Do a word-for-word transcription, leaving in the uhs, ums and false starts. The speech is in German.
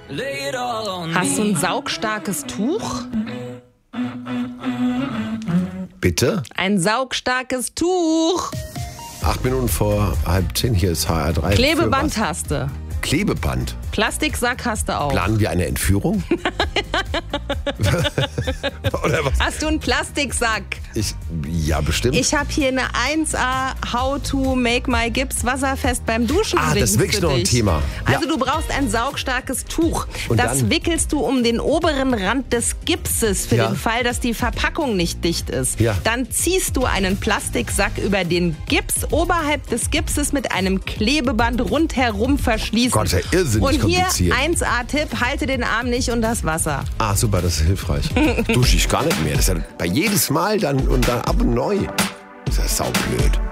Hast du ein saugstarkes Tuch? Bitte? Ein saugstarkes Tuch. Acht Minuten vor halb zehn, hier ist H R drei. Klebeband hast du. Klebeband? Plastiksack hast du auch. Planen wir eine Entführung? Oder was? Hast du einen Plastiksack? Ich, ja, bestimmt. Ich habe hier eine eins A How to make my Gips wasserfest beim Duschen. Ah, das ist wirklich noch ein Thema. Also Ja. du brauchst ein saugstarkes Tuch. Und das dann? wickelst du um den oberen Rand des Gipses für Ja. den Fall, dass die Verpackung nicht dicht ist. Ja. Dann ziehst du einen Plastiksack über den Gips, oberhalb des Gipses mit einem Klebeband rundherum verschließen. Gott, das ist ja irrsinnig Und hier kompliziert. eins A-Tipp, halte den Arm nicht unter das Wasser. Ah, super, das ist hilfreich. Dusche ich gar nicht mehr. Das ist ja bei jedes Mal dann und dann ab und neu. Das ist ja saublöd.